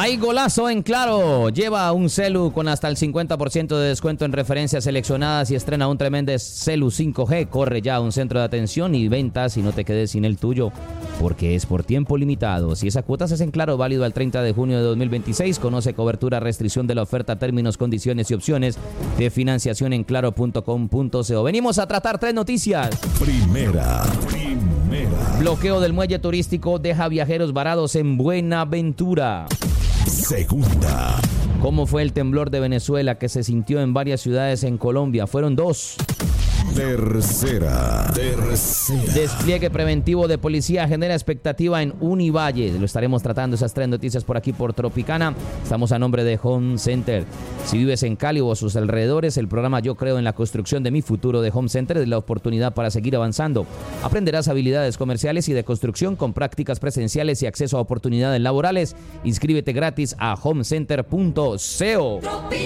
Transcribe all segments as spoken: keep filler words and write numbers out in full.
Hay golazo en Claro. Lleva un celu con hasta el cincuenta por ciento de descuento en referencias seleccionadas y estrena un tremendo celu cinco G. Corre ya a un centro de atención y ventas y no te quedes sin el tuyo, porque es por tiempo limitado. Si esa cuota es en Claro, válido al treinta de junio de dos mil veintiséis. Conoce cobertura, restricción de la oferta, términos, condiciones y opciones de financiación en claro punto com punto co. Venimos a tratar tres noticias. Primera, primera. Bloqueo del muelle turístico deja viajeros varados en Buenaventura. Segunda. ¿Cómo fue el temblor de Venezuela que se sintió en varias ciudades en Colombia? Fueron dos. Tercera. Tercera. Despliegue preventivo de policía genera expectativa en Univalle. Lo estaremos tratando esas tres noticias por aquí por Tropicana. Estamos a nombre de Home Center. Si vives en Cali o sus alrededores, el programa Yo Creo en la Construcción de Mi Futuro de Home Center es la oportunidad para seguir avanzando. Aprenderás habilidades comerciales y de construcción con prácticas presenciales y acceso a oportunidades laborales. Inscríbete gratis a homecenter punto co.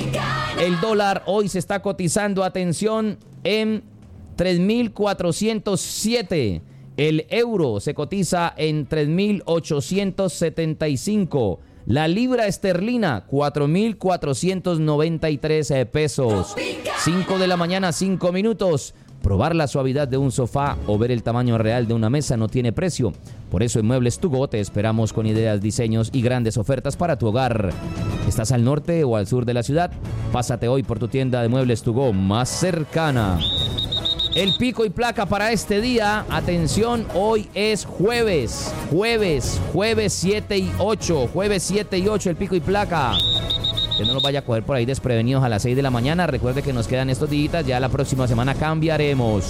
El dólar hoy se está cotizando, atención, en tres mil cuatrocientos siete. El euro se cotiza en tres mil ochocientos setenta y cinco. La libra esterlina, cuatro mil cuatrocientos noventa y tres pesos. cinco de la mañana, cinco minutos. Probar la suavidad de un sofá o ver el tamaño real de una mesa no tiene precio. Por eso en Muebles To Go te esperamos con ideas, diseños y grandes ofertas para tu hogar. ¿Estás al norte o al sur de la ciudad? Pásate hoy por tu tienda de Muebles To Go más cercana. El pico y placa para este día, atención, hoy es jueves, jueves, jueves siete y ocho, jueves siete y ocho el pico y placa. Que no nos vaya a coger por ahí desprevenidos a las seis de la mañana. Recuerde que nos quedan estos días, ya la próxima semana cambiaremos.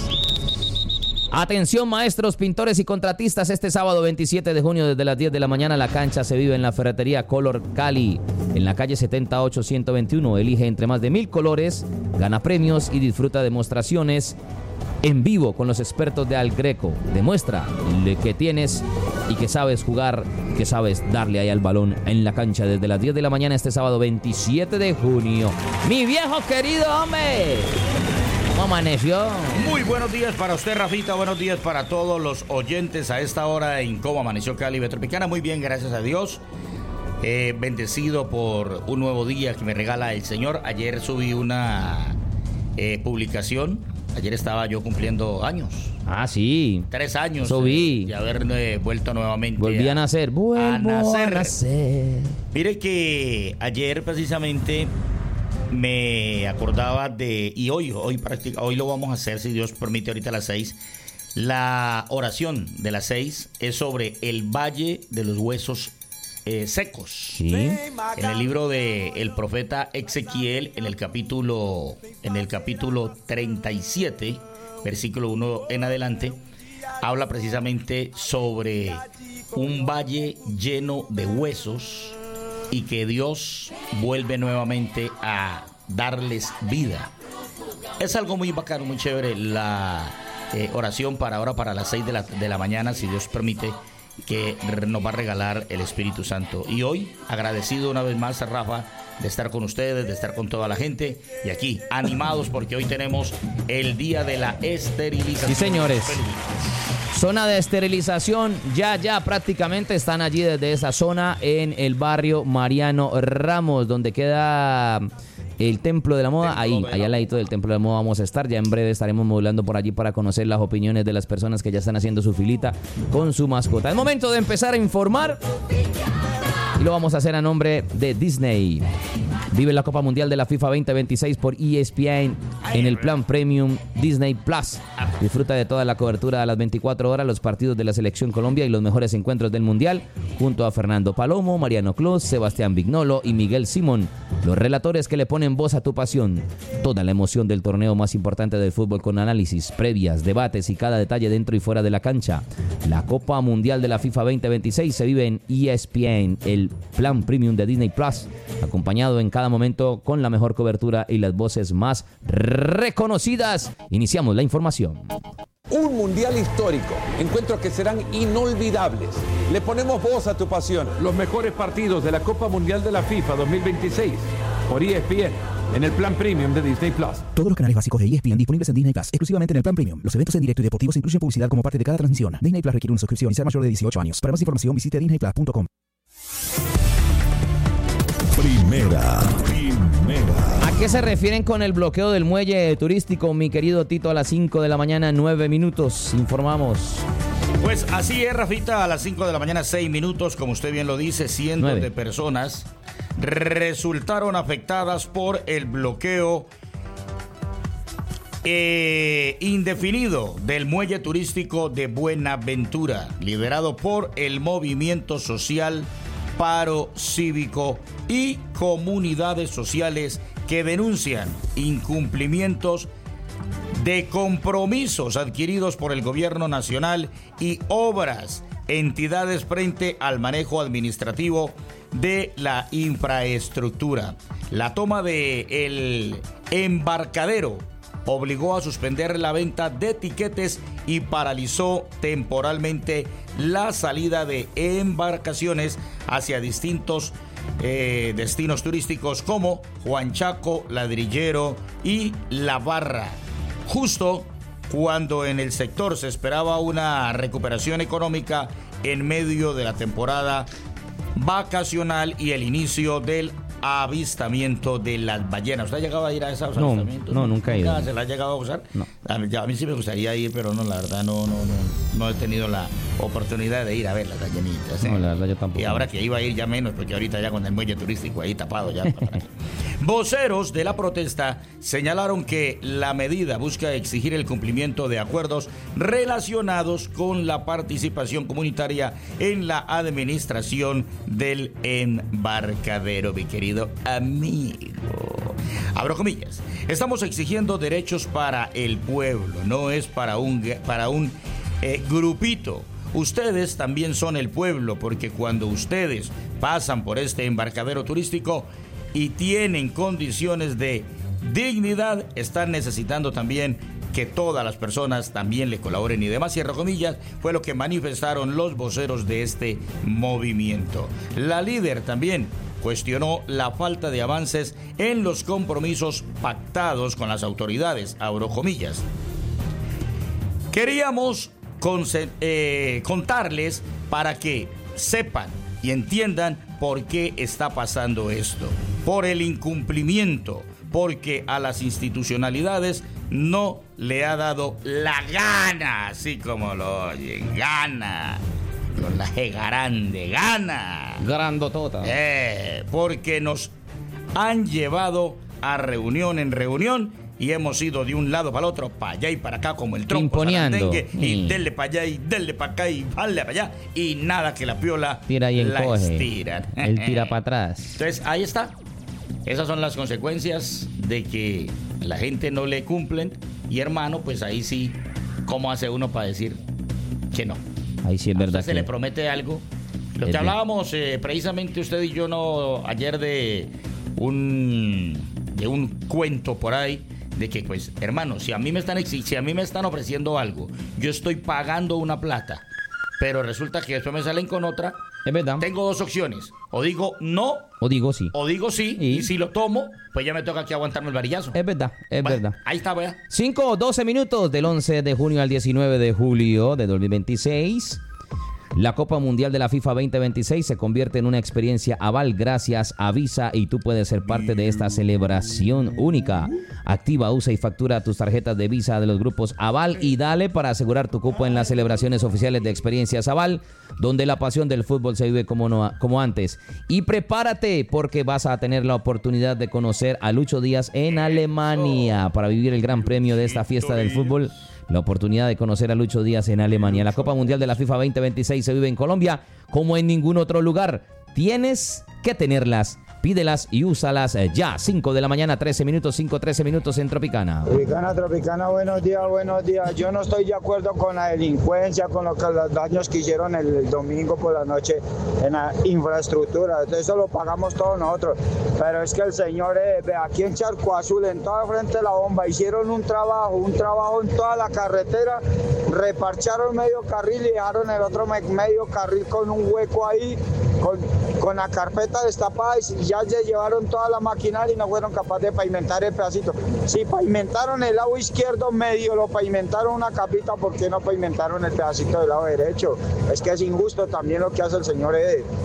Atención maestros, pintores y contratistas, este sábado veintisiete de junio desde las diez de la mañana la cancha se vive en la ferretería Color Cali, en la calle setenta y ocho ciento veintiuno. Elige entre más de mil colores, gana premios y disfruta demostraciones en vivo con los expertos de Al Greco. Demuestra que tienes y que sabes jugar, que sabes darle ahí al balón en la cancha desde las diez de la mañana este sábado veintisiete de junio. Mi viejo querido, hombre, ¿cómo amaneció? Muy buenos días para usted, Rafita. Buenos días para todos los oyentes a esta hora en Cómo Amaneció Cali Tropicana. Muy bien, gracias a Dios. Eh, bendecido por un nuevo día que me regala el Señor. Ayer subí una eh, publicación. Ayer estaba yo cumpliendo años. Ah, sí. Tres años. Subí. Eh, y haber eh, vuelto nuevamente. Volví a, a nacer. Vuelvo a nacer. a nacer. Mire que ayer precisamente me acordaba de, y hoy, hoy, practica, hoy lo vamos a hacer, si Dios permite, ahorita a las seis. La oración de las seis es sobre el Valle de los Huesos eh, Secos. ¿Sí? En el libro de el profeta Ezequiel, en el capítulo, en el capítulo treinta y siete, versículo uno en adelante, habla precisamente sobre un valle lleno de huesos y que Dios vuelve nuevamente a darles vida. Es algo muy bacano, muy chévere la eh, oración para ahora, para las seis de la, de la mañana, si Dios permite, que nos va a regalar el Espíritu Santo. Y hoy, agradecido una vez más a Rafa de estar con ustedes, de estar con toda la gente, y aquí, animados porque hoy tenemos el día de la esterilización. Sí, señores. Zona de esterilización, ya, ya prácticamente están allí desde esa zona en el barrio Mariano Ramos, donde queda el Templo de la Moda. Ahí, ahí al ladito del Templo de la Moda vamos a estar. Ya en breve estaremos modulando por allí para conocer las opiniones de las personas que ya están haciendo su filita con su mascota. Es momento de empezar a informar y lo vamos a hacer a nombre de Disney. Vive la Copa Mundial de la FIFA veinte veintiséis por E S P N en el plan Premium Disney Plus. Disfruta de toda la cobertura a las veinticuatro horas, los partidos de la Selección Colombia y los mejores encuentros del Mundial, junto a Fernando Palomo, Mariano Clos, Sebastián Vignolo y Miguel Simón, los relatores que le ponen voz a tu pasión. Toda la emoción del torneo más importante del fútbol con análisis, previas, debates y cada detalle dentro y fuera de la cancha. La Copa Mundial de la FIFA veinte veintiséis se vive en E S P N, el plan Premium de Disney Plus, acompañado en cada momento con la mejor cobertura y las voces más reconocidas. Iniciamos la información. Un mundial histórico, encuentros que serán inolvidables. Le ponemos voz a tu pasión. Los mejores partidos de la Copa Mundial de la FIFA dos mil veintiséis por E S P N en el plan Premium de Disney Plus. Todos los canales básicos de E S P N disponibles en Disney Plus, exclusivamente en el plan Premium. Los eventos en directo y deportivos incluyen publicidad como parte de cada transmisión. Disney Plus requiere una suscripción y ser mayor de dieciocho años. Para más información visite disney plus punto com. Primera, primera. ¿A qué se refieren con el bloqueo del muelle turístico, mi querido Tito? A las cinco de la mañana, nueve minutos, informamos. Pues así es, Rafita, a las cinco de la mañana, seis minutos, como usted bien lo dice, cientos Nueve. de personas resultaron afectadas por el bloqueo eh, indefinido del muelle turístico de Buenaventura, liderado por el movimiento social Paro Cívico y comunidades sociales que denuncian incumplimientos de compromisos adquiridos por el gobierno nacional y obras, entidades frente al manejo administrativo de la infraestructura. La toma de el embarcadero obligó a suspender la venta de tiquetes y paralizó temporalmente la salida de embarcaciones hacia distintos eh, destinos turísticos como Juan Chaco, Ladrillero y La Barra. Justo cuando en el sector se esperaba una recuperación económica en medio de la temporada vacacional y el inicio del avistamiento de las ballenas. ¿Usted ha llegado a ir a esos No, avistamientos? no, nunca he ido. ¿Se la ha llegado a usar? No. A mí, ya, a mí sí me gustaría ir, pero no, la verdad no, no, no, no he tenido la oportunidad de ir a ver las ballenitas. ¿eh? No, la verdad yo tampoco. Y ahora que iba a ir ya menos, porque ahorita ya con el muelle turístico ahí tapado ya. Voceros de la protesta señalaron que la medida busca exigir el cumplimiento de acuerdos relacionados con la participación comunitaria en la administración del embarcadero, mi querido amigo. Abro comillas. Estamos exigiendo derechos para el pueblo, no es para un, para un eh, grupito. Ustedes también son el pueblo, porque cuando ustedes pasan por este embarcadero turístico y tienen condiciones de dignidad, están necesitando también que todas las personas también le colaboren y demás. Cierro comillas, fue lo que manifestaron los voceros de este movimiento. La líder también cuestionó la falta de avances en los compromisos pactados con las autoridades. Abro comillas. Queríamos Conce- eh, contarles para que sepan y entiendan por qué está pasando esto. Por el incumplimiento, porque a las institucionalidades no le ha dado la gana, así como lo oyen, gana, con la G grande, gana. Grandotota. Eh, porque nos han llevado a reunión en reunión y hemos ido de un lado para el otro, para allá y para acá, como el trompo Imponeando. sarandengue, y Mm. denle para allá y denle para acá y vale para allá, y nada que la piola Tira y la encoge. estiran. Él tira para atrás. Entonces, ahí está. Esas son las consecuencias de que la gente no le cumplen. Y hermano, pues ahí sí, ¿cómo hace uno para decir que no? Ahí sí es A verdad usted se que... le promete algo. Lo Es que de- hablábamos eh, precisamente usted y yo no ayer de un de un cuento por ahí de que, pues, hermano, si a mí me están exi- si a mí me están ofreciendo algo, yo estoy pagando una plata, pero resulta que después me salen con otra. Es verdad. Tengo dos opciones: o digo no, O digo sí. o digo sí, Y- y, si lo tomo, pues ya me toca aquí aguantarme el varillazo. Es verdad, es Bueno, verdad. Ahí está, vea. cinco o doce minutos del once de junio al diecinueve de julio de dos mil veintiséis. La Copa Mundial de la FIFA veinte veintiséis se convierte en una experiencia Aval gracias a Visa y tú puedes ser parte de esta celebración única. Activa, usa y factura tus tarjetas de Visa de los grupos Aval y dale para asegurar tu cupo en las celebraciones oficiales de Experiencias Aval, donde la pasión del fútbol se vive como, no, como antes. Y prepárate porque vas a tener la oportunidad de conocer a Lucho Díaz en Alemania para vivir el gran premio de esta fiesta del fútbol. La oportunidad de conocer a Lucho Díaz en Alemania. La Copa Mundial de la FIFA veinte veintiséis se vive en Colombia como en ningún otro lugar. Tienes que tenerlas. Pídelas y úsalas ya. cinco de la mañana, trece minutos, cinco, trece minutos en Tropicana. Tropicana, Tropicana, buenos días, buenos días. Yo no estoy de acuerdo con la delincuencia, con lo que, los daños que hicieron el, el domingo por la noche en la infraestructura. Eso lo pagamos todos nosotros. Pero es que el señor, eh, ve, aquí en Charco Azul, en toda frente de la bomba, hicieron un trabajo, un trabajo en toda la carretera, reparcharon medio carril y dejaron el otro me, medio carril con un hueco ahí, con, con la carpeta destapada y ya se llevaron toda la maquinaria y no fueron capaces de pavimentar el pedacito. Si pavimentaron el lado izquierdo medio, lo pavimentaron una capita, ¿por qué no pavimentaron el pedacito del lado derecho? Es que es injusto también lo que hace el señor Eder.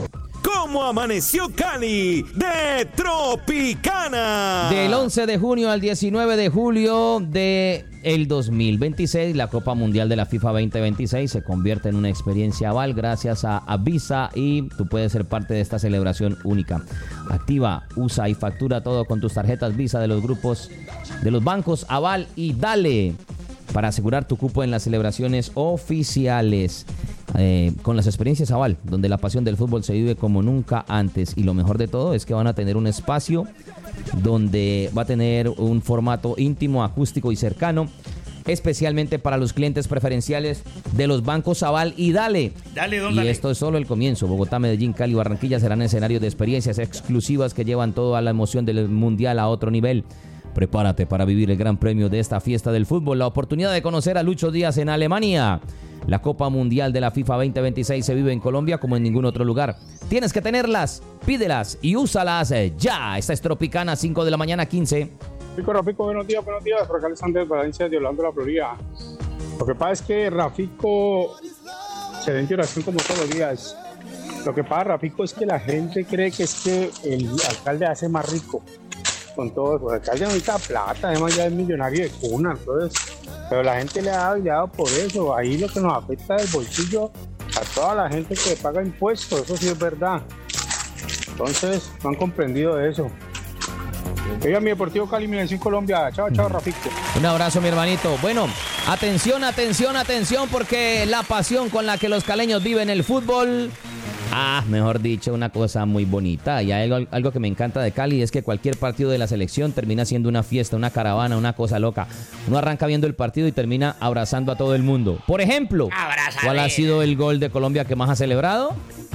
cómo amaneció Cali de Tropicana. Del once de junio al diecinueve de julio de el dos mil veintiséis, la Copa Mundial de la FIFA veinte veintiséis se convierte en una experiencia Aval gracias a, a Visa, y tú puedes ser parte de esta celebración única. Activa, usa y factura todo con tus tarjetas Visa de los grupos de los bancos Aval y Dale para asegurar tu cupo en las celebraciones oficiales. Eh, con las experiencias Aval, donde la pasión del fútbol se vive como nunca antes, y lo mejor de todo es que van a tener un espacio donde va a tener un formato íntimo, acústico y cercano, especialmente para los clientes preferenciales de los bancos Aval y Dale. Dale, don y Dale. Esto es solo el comienzo. Bogotá, Medellín, Cali y Barranquilla serán escenarios de experiencias exclusivas que llevan toda la emoción del mundial a otro nivel. Prepárate para vivir el gran premio de esta fiesta del fútbol, la oportunidad de conocer a Lucho Díaz en Alemania. La Copa Mundial de la FIFA veinte veintiséis se vive en Colombia como en ningún otro lugar. Tienes que tenerlas, pídelas y úsalas ya. Esta es Tropicana, cinco de la mañana, quince. Rico, Rafico, buenos días, buenos días. Por acá Alexander Valencia de Orlando, la Florida. Lo que pasa es que Rafico se ve en oración como todos los días. Lo que pasa, Rafico, es que la gente cree que es que el alcalde hace más rico con todo eso. El alcalde no necesita plata, además ya es millonario de cuna, entonces, pero la gente le ha dado, le ha dado por eso. Ahí lo que nos afecta es el bolsillo a toda la gente que paga impuestos, eso sí es verdad. Entonces, no han comprendido eso. Oiga, mi Deportivo Cali, Medellín, Colombia. Chao, chao, Rafico. Un abrazo, mi hermanito. Bueno, atención, atención, atención, porque la pasión con la que los caleños viven el fútbol... Ah, mejor dicho, una cosa muy bonita. Y algo, algo que me encanta de Cali es que cualquier partido de la selección termina siendo una fiesta, una caravana, una cosa loca. Uno arranca viendo el partido y termina abrazando a todo el mundo. Por ejemplo, ¿cuál ha sido el gol de Colombia que más ha celebrado?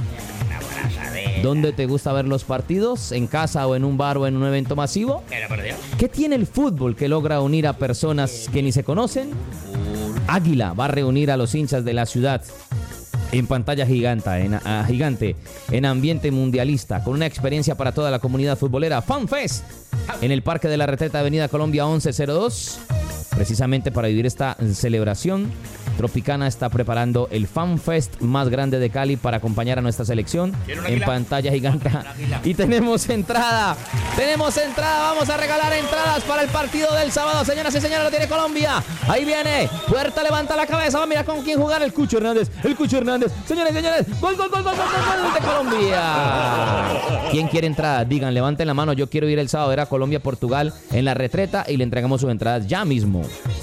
¿Dónde te gusta ver los partidos? ¿En casa o en un bar o en un evento masivo? ¿Qué tiene el fútbol que logra unir a personas que ni se conocen? Águila va a reunir a los hinchas de la ciudad en pantalla gigante, en, a, gigante, en ambiente mundialista, con una experiencia para toda la comunidad futbolera. FanFest en el Parque de la Retreta, Avenida Colombia once cero dos. Precisamente para vivir esta celebración, Tropicana está preparando el FanFest más grande de Cali para acompañar a nuestra selección en pantalla gigante. Y tenemos entrada, tenemos entrada, vamos a regalar entradas para el partido del sábado. Señoras y señores, lo tiene Colombia. Ahí viene, Puerta levanta la cabeza, va a mirar con quién jugar. El Cucho Hernández, el Cucho Hernández. Señores y señores, gol, gol, gol, gol, gol, gol, gol de Colombia. ¿Quién quiere entrada? Digan, levanten la mano. Yo quiero ir el sábado a ver a Colombia-Portugal en la Retreta y le entregamos sus entradas ya mismo.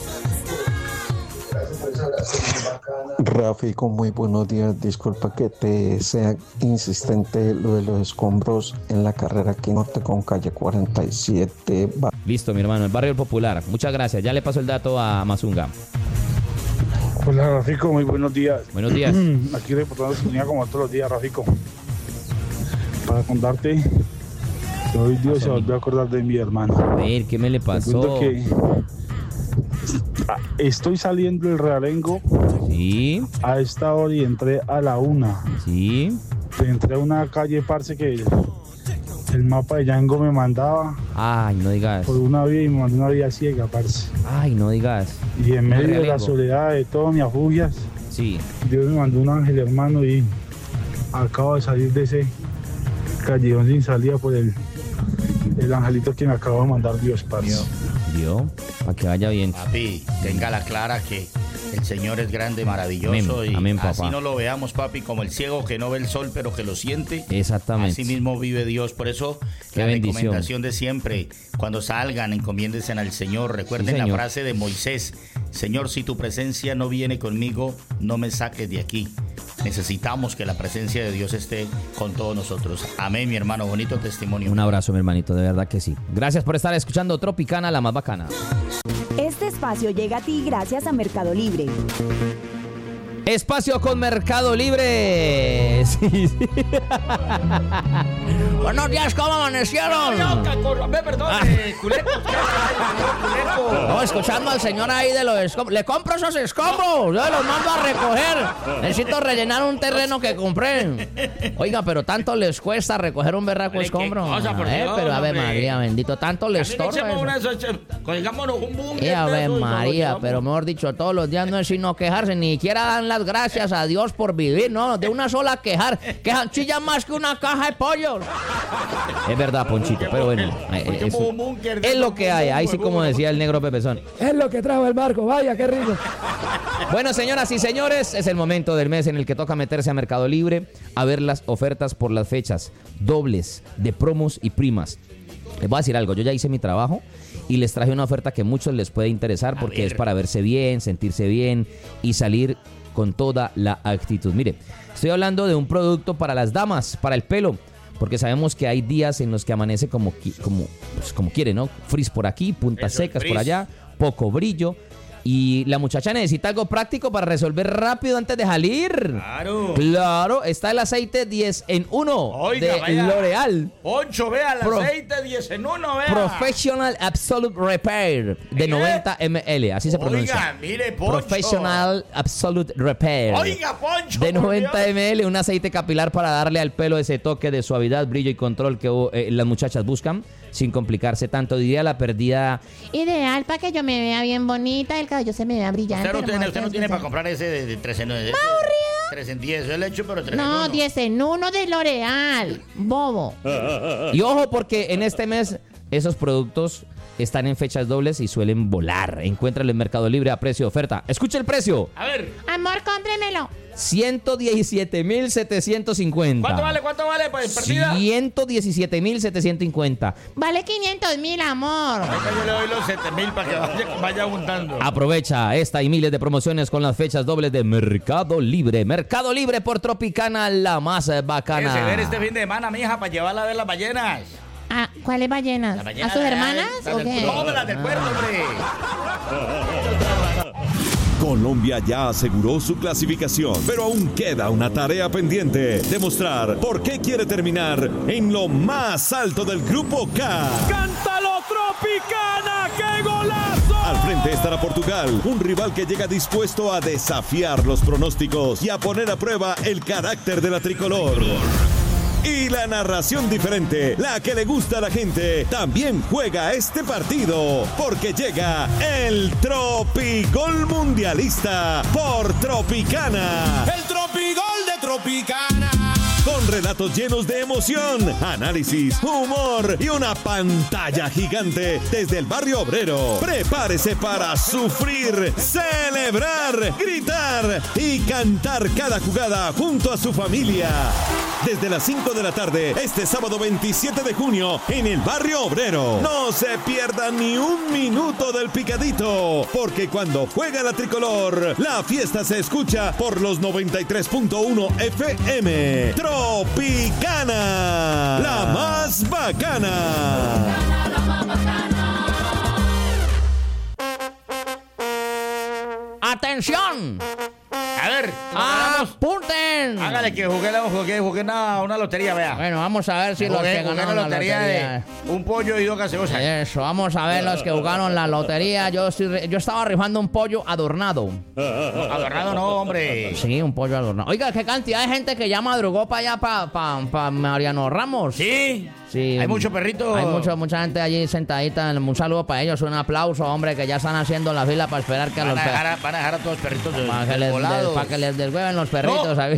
Rafico, muy buenos días. Disculpa que te sea insistente lo de los escombros en la carrera aquí norte con calle cuarenta y siete. Listo, mi hermano, el barrio Popular. Muchas gracias. Ya le paso el dato a Mazunga. Hola, Rafico, muy buenos días. Buenos días. Aquí reportando sintonía como todos los días, Rafico. Para contarte que hoy Dios se volvió a acordar de mi hermano. A ver, ¿qué me le pasó? Que estoy saliendo del Realengo. Sí. A esta hora y entré a la una. Sí. Entré a una calle, parce, que el, el mapa de Yango me mandaba. Ay, no digas. Por una vía y me mandó una vía ciega, parce. Ay, no digas. Y en medio de la soledad de todas mis afugias, sí, Dios me mandó un ángel, hermano, y acabo de salir de ese callejón sin salida por el, el angelito que me acaba de mandar Dios, parce. Dios, para que vaya bien. Papi, tenga la clara que el Señor es grande, maravilloso. Amén, y amén, papá. Así no lo veamos, papi, como el ciego que no ve el sol, pero que lo siente. Exactamente. Así mismo vive Dios. Por eso, qué la bendición. recomendación de siempre, cuando salgan, encomiéndense al Señor. Recuerden sí, la frase de Moisés: Señor, si tu presencia no viene conmigo, no me saques de aquí. Necesitamos que la presencia de Dios esté con todos nosotros. Amén, mi hermano. Bonito testimonio. Un abrazo, mi hermanito, de verdad que sí. Gracias por estar escuchando Tropicana, la más bacana. Este espacio llega a ti gracias a Mercado Libre. Espacio con Mercado Libre. Sí, sí. Buenos días, ¿cómo amanecieron? Perdón, No, escuchando al señor ahí de los escombros. Le compro esos escombros, yo los mando a recoger. Necesito rellenar un terreno que compré. Oiga, pero tanto les cuesta recoger un berraco escombro. Cosa, por eh, Dios, pero a ver, hombre. María, bendito, tanto les estorba. Consigámonos un boom. Eh, a ver, María, pero mejor dicho, todos los días no es sino quejarse, ni siquiera dan las gracias a Dios por vivir, ¿no? De una sola queja. quejar, que chillan más que una caja de pollos. Es verdad, Ponchito, pero bueno, eh, eso, es lo que hay, ahí sí como decía el negro Pepezón. Es lo que trajo el barco, vaya, qué rico. Bueno, señoras y señores, es el momento del mes en el que toca meterse a Mercado Libre a ver las ofertas por las fechas dobles de promos y primas. Les voy a decir algo, yo ya hice mi trabajo y les traje una oferta que a muchos les puede interesar porque es para verse bien, sentirse bien y salir con toda la actitud. Mire, estoy hablando de un producto para las damas, para el pelo, porque sabemos que hay días en los que amanece como, como, pues como quiere, ¿no? Frizz por aquí, puntas Eso, secas frizz. por allá, poco brillo. Y la muchacha necesita algo práctico para resolver rápido antes de salir. Claro. Claro, está el aceite diez en uno Oiga, de vaya. L'Oreal. Poncho, vea, el Pro- aceite diez en uno, vea. Professional Absolute Repair de ¿Qué? noventa mililitros, así se pronuncia. Oiga, mire, Poncho. Professional Absolute Repair. Oiga, Poncho. De por noventa Dios. mililitros, un aceite capilar para darle al pelo ese toque de suavidad, brillo y control que eh, las muchachas buscan, sin complicarse tanto. Diría la pérdida. Ideal para que yo me vea bien bonita, el cabello se me vea brillante. Usted no tiene, hermoso, usted no tiene para hermoso. comprar ese de, de tres en uno. ¿Más aburrido? tres en diez, yo le echo, pero tres en No, uno. diez en uno de L'Oreal. Bobo. Y ojo, porque en este mes esos productos están en fechas dobles y suelen volar. Encuéntralo en Mercado Libre a precio de oferta. Escucha el precio. A ver. Amor, cómpremelo. ciento diecisiete mil setecientos cincuenta. ¿Cuánto vale? ¿Cuánto vale? Pues partida. ciento diecisiete mil setecientos cincuenta. Vale quinientos mil, amor. Ahorita yo le doy los siete mil para que vaya, vaya juntando. Aprovecha esta y miles de promociones con las fechas dobles de Mercado Libre. Mercado Libre por Tropicana, la más bacana. Déjese ver este fin de semana, mija, para llevarla a ver las ballenas. Ah, ¿cuáles ballenas? Las ballenas ¿A sus de- hermanas las o del- qué? Todas las del puerto, hombre. Colombia ya aseguró su clasificación, pero aún queda una tarea pendiente: demostrar por qué quiere terminar en lo más alto del Grupo K. ¡Cántalo, Tropicana! ¡Qué golazo! Al frente estará Portugal, un rival que llega dispuesto a desafiar los pronósticos y a poner a prueba el carácter de la tricolor. Y la narración diferente, la que le gusta a la gente, también juega este partido, porque llega el Tropigol Mundialista por Tropicana. El Tropigol de Tropicana. Con relatos llenos de emoción, análisis, humor y una pantalla gigante desde el barrio obrero. Prepárese para sufrir, celebrar, gritar y cantar cada jugada junto a su familia. Desde las cinco de la tarde, este sábado veintisiete de junio, en el barrio obrero. No se pierda ni un minuto del picadito, porque cuando juega la tricolor, la fiesta se escucha por los noventa y tres punto uno F M. Tropicana, la más bacana. ¡Atención! A ver, ¡apunten! Hágale que jugué, la- jugué, jugué una, una lotería, vea. Bueno, vamos a ver si los Jugué- que jugué ganaron la la lotería, lotería. de un pollo y dos gaseosas. Eso, vamos a ver los que jugaron la lotería. Yo, estoy re- yo estaba rifando un pollo adornado. Adornado no, hombre. Sí, un pollo adornado. Oiga, qué cantidad de gente que ya madrugó para allá, para pa, pa Mariano Ramos. Sí. Sí. Hay mucho perrito. Hay mucho, mucha gente allí sentadita. Un saludo para ellos, un aplauso, hombre, que ya están haciendo la fila para esperar que a Van los a, dejar perritos. a, van a dejar a todos los perritos de, Para que, les, volados. para que les deshueven los perritos, ¿sabes?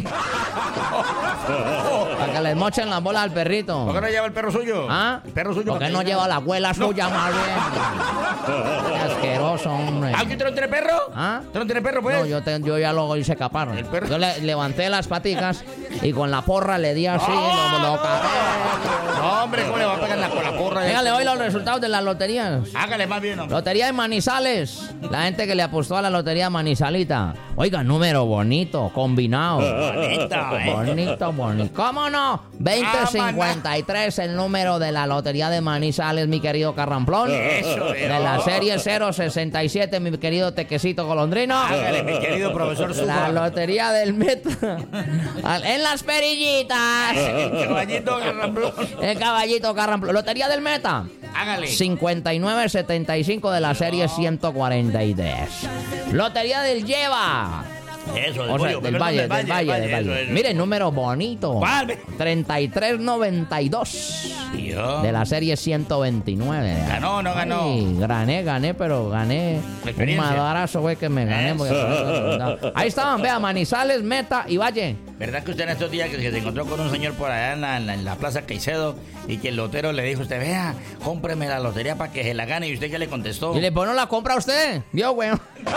Para que les mochen las bolas al perrito. ¿Por qué no lleva el perro suyo? ¿Ah? El perro suyo. ¿Por qué para no que- lleva a la abuela suya más bien? Qué asqueroso, hombre. ¿Ah, usted no tiene perro? ¿Ah? ¿Usted no tiene perro, pues? No, yo, te- yo ya lo hice capar. perro? Yo le levanté las paticas y con la porra le di así, lo, lo cagué. No, hombre, ¿cómo le va a pegar la, con la porra? Dígale hoy los resultados de las loterías. Hágale más bien, hombre. Lotería de Manizales. La gente que le apostó a la lotería Manizalita. Oiga, número bonito, combinado. Bonito, ¿eh? Bonito, bonito. ¿Cómo no? veinte cincuenta y tres el número de la lotería de Manizales, mi querido Carramplón. Eso, De la eso. serie cero sesenta y siete, mi querido Tequecito Golondrino. Hágale, mi querido profesor La Zúcar. lotería del Meta. Al- En las perillitas. El caballito Carramplón. El caballito Carramplón. Lotería del Meta. Hágale. cincuenta y nueve setenta y cinco de la serie ciento cuarenta y tres. Lotería del Lleva. Eso, del, O sea, Bolívar, del perdón, valle, del valle, del eso, valle. eso. Mire, número bonito. ¿Cuál? treinta y tres noventa y dos. Tío. De la serie ciento veintinueve. ¿Ganó o no ganó? Ay, gané, gané, pero gané. Un experiencia. madarazo, güey, que me gané. porque- Ahí estaban, vea, Manizales, Meta y Valle. ¿Verdad que usted en estos días que se encontró con un señor por allá en la, en la- en la Plaza Caicedo y que el lotero le dijo a usted, vea, cómpreme la lotería para que se la gane? ¿Y usted qué le contestó? Y le pone la compra a usted. ¿Vio, güey?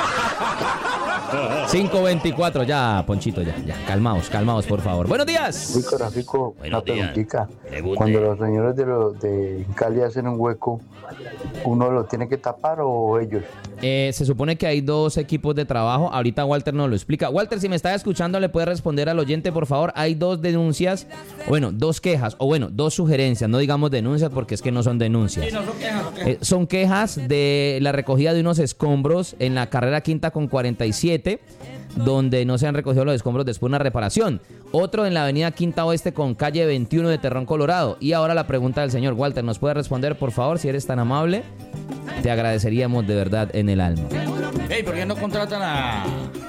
cinco veinticuatro, ya, Ponchito, ya, ya. Calmaos, calmaos, por favor. Buenos días. Rico, Rafico, una días. preguntita. Pregunte. Cuando los señores de, los de Cali hacen un hueco, ¿uno lo tiene que tapar o ellos? Eh, se supone que hay dos equipos de trabajo. Ahorita Walter nos lo explica. Walter, si me está escuchando, le puede responder al oyente, por favor. Hay dos denuncias, bueno, dos quejas, o bueno, dos sugerencias. No digamos denuncias porque es que no son denuncias. Sí, no, son quejas, son quejas. Eh, son quejas de la recogida de unos escombros en la carrera quinta con cuarenta y siete, donde no se han recogido los escombros después de una reparación. Otro en la avenida Quinta Oeste con calle veintiuno de Terrón, Colorado. Y ahora la pregunta del señor Walter, ¿nos puede responder, por favor, si eres tan amable? Te agradeceríamos de verdad en el alma. Ey, ¿por qué no contratan a...?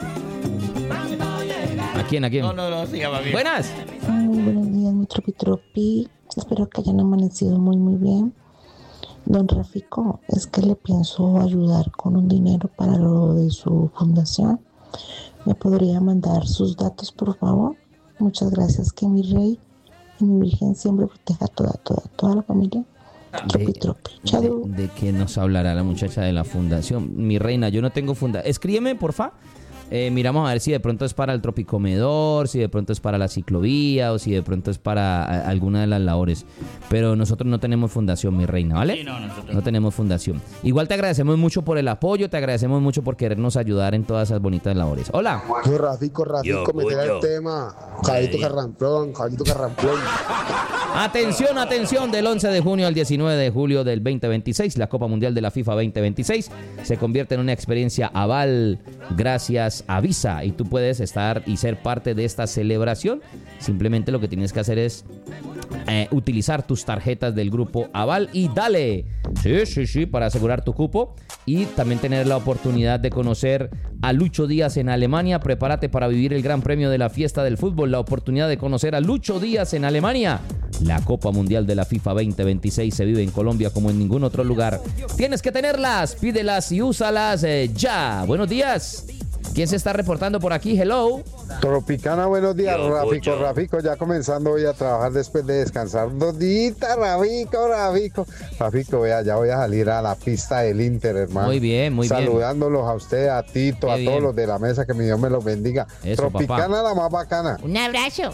¿A quién, a quién? No, no, no, siga, más bien. Buenas. Muy buenos días, mi tropi tropi. Espero que hayan amanecido muy, muy bien. Don Rafico, es que le pienso ayudar con un dinero para lo de su fundación. ¿Me podría mandar sus datos, por favor? Muchas gracias. Que mi rey y mi virgen siempre proteja a toda, toda, toda la familia. Tropi, tropi. Chao. ¿De, de qué nos hablará la muchacha de la fundación? Mi reina, yo no tengo fundación. Escríbeme, porfa. Eh, miramos a ver si de pronto es para el Tropicomedor, si de pronto es para la ciclovía o si de pronto es para a, alguna de las labores. Pero nosotros no tenemos fundación, mi reina, ¿vale? Sí, no, nosotros No tenemos fundación. Igual te agradecemos mucho por el apoyo, te agradecemos mucho por querernos ayudar en todas esas bonitas labores. Hola. Yo, Rafico, Rafico, Yo, meter yo. el tema. Caballito Carramplón, caballito Carramplón. Atención, atención, del once de junio al diecinueve de julio del veinte veintiséis, la Copa Mundial de la FIFA veinte veintiséis se convierte en una experiencia aval gracias a Visa y tú puedes estar y ser parte de esta celebración. Simplemente lo que tienes que hacer es eh, utilizar tus tarjetas del grupo Aval y dale, sí, sí, sí, para asegurar tu cupo y también tener la oportunidad de conocer a Lucho Díaz en Alemania. Prepárate para vivir el gran premio de la fiesta del fútbol, la oportunidad de conocer a Lucho Díaz en Alemania. La Copa Mundial de la FIFA veinte veintiséis se vive en Colombia como en ningún otro lugar. Tienes que tenerlas, pídelas y úsalas eh, ya. Buenos días. ¿Quién se está reportando por aquí? Hello. Tropicana, buenos días, Yo, Rafico, Cucho. Rafico, ya comenzando hoy a trabajar después de descansar dos días, Rafico, Rafico. Rafico, vea, ya voy a salir a la pista del Inter, hermano. Muy bien, muy bien. Saludándolos a usted, a Tito, Qué a bien. todos los de la mesa, que mi Dios me los bendiga. Eso, Tropicana, papá. la más bacana. Un abrazo.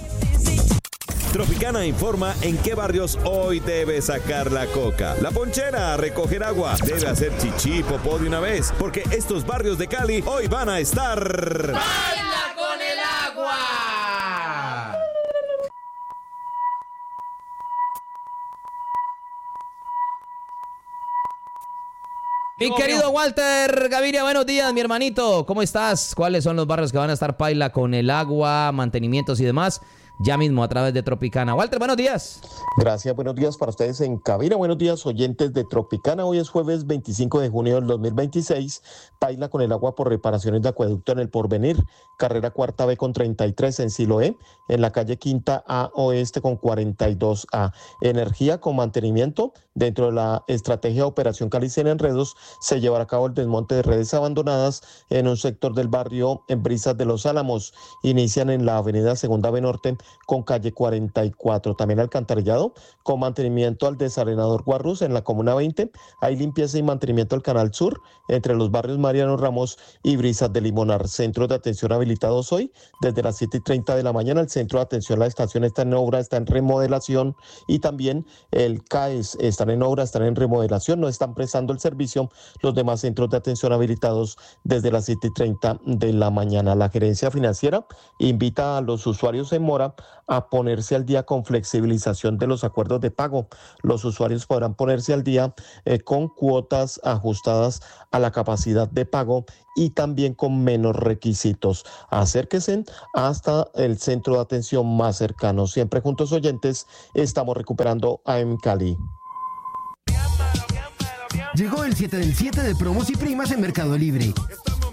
Tropicana informa en qué barrios hoy debe sacar la coca. La ponchera a recoger agua. Debe hacer chichi, popó de una vez, porque estos barrios de Cali hoy van a estar... ¡Baila con el agua! Mi querido Walter Gaviria, buenos días, mi hermanito. ¿Cómo estás? ¿Cuáles son los barrios que van a estar paila con el agua, mantenimientos y demás? Ya mismo a través de Tropicana. Walter, buenos días. Gracias, buenos días para ustedes en cabina. Buenos días, oyentes de Tropicana. Hoy es jueves veinticinco de junio del dos mil veintiséis. Paila con el agua por reparaciones de acueducto en el Porvenir. Carrera cuarta B con treinta y tres en Siloé. En la calle Quinta A Oeste con cuarenta y dos A. Energía con mantenimiento. Dentro de la estrategia de Operación Cali sin Enredos se llevará a cabo el desmonte de redes abandonadas en un sector del barrio en Brisas de los Álamos. Inician en la avenida Segunda B Norte con calle cuarenta y cuatro. También alcantarillado con mantenimiento al desarenador Guarrus en la comuna veinte. Hay limpieza y mantenimiento al canal sur entre los barrios Mariano Ramos y Brisas de Limonar. Centros de atención habilitados hoy desde las siete y treinta de la mañana. El centro de atención a la estación está en obra, está en remodelación y también el C A E S están en obra, están en remodelación, no están prestando el servicio los demás centros de atención habilitados desde las siete y treinta de la mañana. La gerencia financiera invita a los usuarios en mora a ponerse al día con flexibilización de los acuerdos de pago. Los usuarios podrán ponerse al día eh, con cuotas ajustadas a la capacidad de pago y también con menos requisitos. Acérquense hasta el centro de atención más cercano. Siempre juntos, oyentes, estamos recuperando A M Cali. Llegó el siete del siete de promos y primas en Mercado Libre.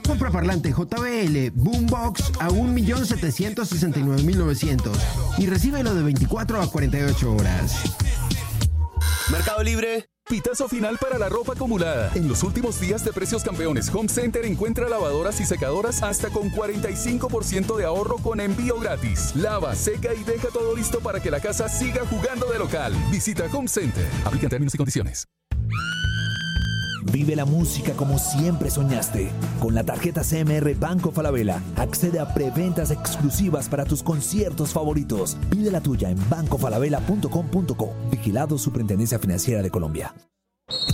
Compra parlante J B L Boombox a un millón setecientos sesenta y nueve mil novecientos y recíbelo de veinticuatro a cuarenta y ocho horas. Mercado Libre. Pitazo final para la ropa acumulada. En los últimos días de Precios Campeones Home Center encuentra lavadoras y secadoras hasta con cuarenta y cinco por ciento de ahorro con envío gratis. Lava, seca y deja todo listo para que la casa siga jugando de local. Visita Home Center. Aplica términos y condiciones. Vive la música como siempre soñaste. Con la tarjeta C M R Banco Falabella, accede a preventas exclusivas para tus conciertos favoritos. Pide la tuya en banco falabella punto com punto co. Vigilado Superintendencia Financiera de Colombia.